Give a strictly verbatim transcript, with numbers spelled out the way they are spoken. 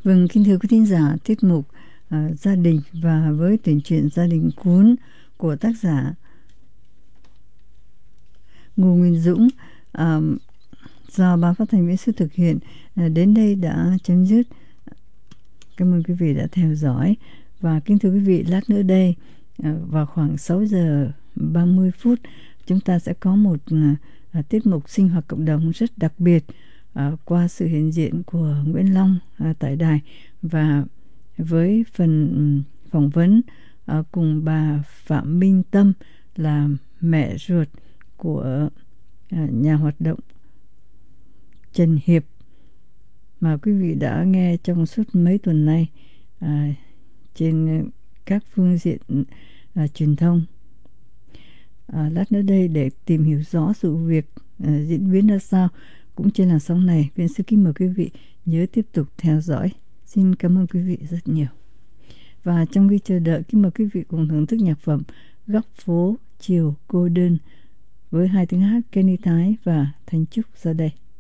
Vâng, kính thưa quý thính giả, tiết mục uh, Gia đình và với tuyển truyện Gia đình cuốn của tác giả Ngô Nguyên Dũng uh, do Ban Phát thanh Mỹ Sư thực hiện uh, đến đây đã chấm dứt. Cảm ơn quý vị đã theo dõi. Và kính thưa quý vị, lát nữa đây uh, vào khoảng sáu giờ ba mươi phút chúng ta sẽ có một uh, tiết mục sinh hoạt cộng đồng rất đặc biệt uh, qua sự hiện diện của Nguyễn Long uh, tại đài, và với phần um, phỏng vấn uh, cùng bà Phạm Minh Tâm là mẹ ruột của uh, nhà hoạt động Trần Hiệp mà quý vị đã nghe trong suốt mấy tuần nay à, trên các phương diện à, truyền thông. À, lát nữa đây để tìm hiểu rõ sự việc à, diễn biến ra sao cũng trên làn sóng này, Viên Sư kính mời quý vị nhớ tiếp tục theo dõi. Xin cảm ơn quý vị rất nhiều. Và trong khi chờ đợi, kính mời quý vị cùng thưởng thức nhạc phẩm Góc phố chiều cô đơn với hai tiếng hát Kenny Thái và Thanh Trúc ra đây.